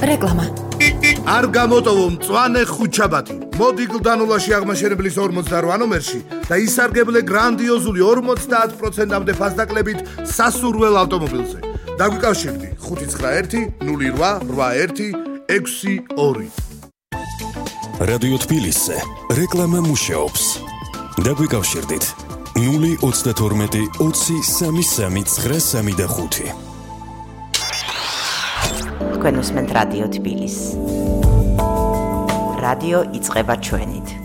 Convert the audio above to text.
რეკლამა. არ გამოტოვო მწვანე ხუთშაბათი. მოდი გლდანულაში აღმაშენებლის 48 ნომერში და ისარგებლე გრანდიოზული 50%-მდე ფასდაკლებით სასურველ ავტომობილზე. დაგვიკავშირდი 591-0881-62. რადიო თბილისზე რეკლამა მუშაობს. დაგვიკავშირდით 032-20-33-935. თქვენ უსმენთ რადიო თბილისს. რადიო იწყება ჩვენით.